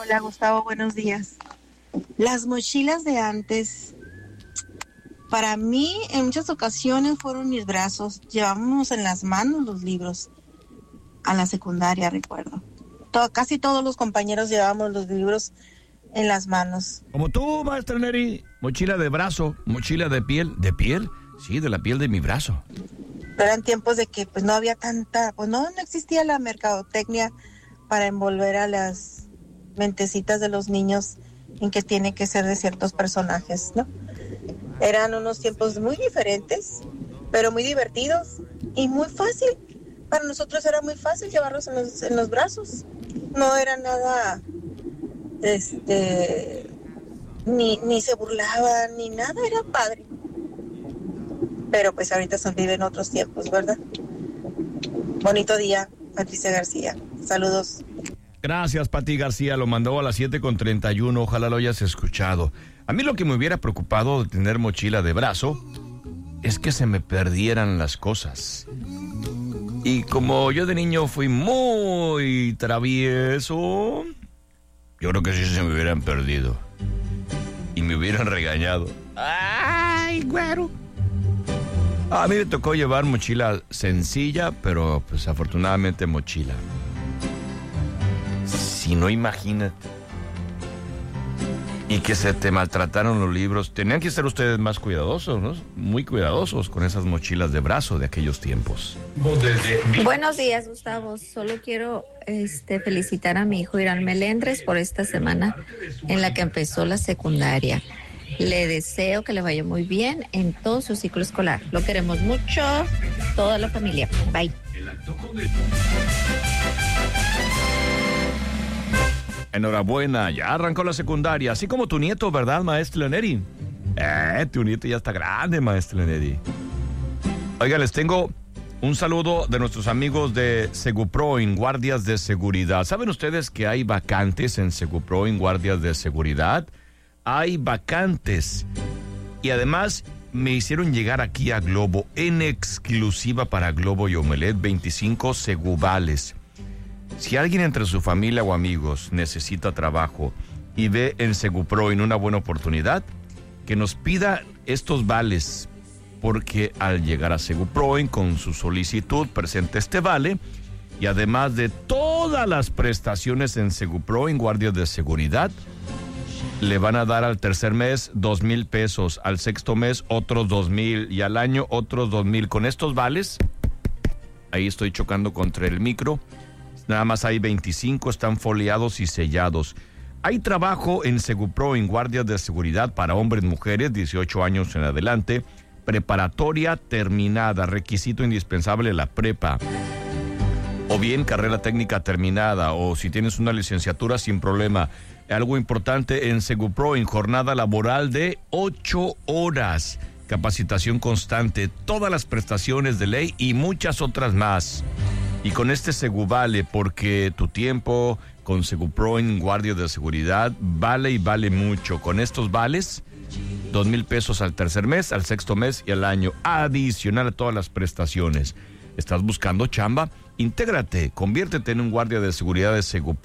Hola Gustavo, buenos días. Las mochilas de antes, para mí en muchas ocasiones fueron mis brazos. Llevábamos en las manos los libros a la secundaria, recuerdo. Casi todos los compañeros llevábamos los libros en las manos. Como tú, maestra Neri, mochila de brazo, mochila de piel. ¿De piel? Sí, de la piel de mi brazo. Pero eran tiempos de que pues no había no existía la mercadotecnia para envolver a las mentecitas de los niños en que tiene que ser de ciertos personajes, ¿no? Eran unos tiempos muy diferentes, pero muy divertidos y muy fácil. Para nosotros era muy fácil llevarlos en los brazos. No era nada, ni se burlaban, ni nada, era padre. Pero pues ahorita se viven otros tiempos, ¿verdad? Bonito día, Patricia García. Saludos. Gracias, Pati García. Lo mandó a las 7:31. Ojalá lo hayas escuchado. A mí lo que me hubiera preocupado de tener mochila de brazo es que se me perdieran las cosas. Y como yo de niño fui muy travieso, yo creo que sí se me hubieran perdido. Y me hubieran regañado. ¡Ay, güero! A mí me tocó llevar mochila sencilla, pero pues afortunadamente mochila. Si no, imagínate. Y que se te maltrataron los libros. Tenían que ser ustedes más cuidadosos, ¿no? Muy cuidadosos con esas mochilas de brazo de aquellos tiempos. Buenos días, Gustavo. Solo quiero felicitar a mi hijo Irán Melendres por esta semana en la que empezó la secundaria. Le deseo que le vaya muy bien en todo su ciclo escolar. Lo queremos mucho, toda la familia. Bye. Enhorabuena, ya arrancó la secundaria, así como tu nieto, ¿verdad, maestra Neri? Tu nieto ya está grande, maestra Neri. Oiga, les tengo un saludo de nuestros amigos de Segupro en Guardias de Seguridad. ¿Saben ustedes que hay vacantes en Segupro en Guardias de Seguridad? Hay vacantes. Y además me hicieron llegar aquí a Globo, en exclusiva para Globo y Omelet, 25 seguvales. Si alguien entre su familia o amigos necesita trabajo y ve en Segupro en una buena oportunidad, que nos pida estos vales, porque al llegar a Segupro con su solicitud presenta este vale y además de todas las prestaciones en Segupro en Guardias de Seguridad, le van a dar al tercer mes 2,000 pesos, al sexto mes otros 2,000 y al año otros 2,000. Con estos vales, ahí estoy chocando contra el micro. Nada más hay 25, están foliados y sellados. Hay trabajo en Segupro en Guardias de Seguridad para hombres y mujeres, 18 años en adelante, preparatoria terminada, requisito indispensable la prepa, o bien carrera técnica terminada, o si tienes una licenciatura sin problema. Algo importante en Segupro, en jornada laboral de 8 horas, capacitación constante, todas las prestaciones de ley y muchas otras más. Y con este Seguvale, porque tu tiempo con Segupro en Guardia de Seguridad vale y vale mucho. Con estos vales, 2,000 pesos al tercer mes, al sexto mes y al año, adicional a todas las prestaciones. ¿Estás buscando chamba? Intégrate, conviértete en un guardia de seguridad de Segupro.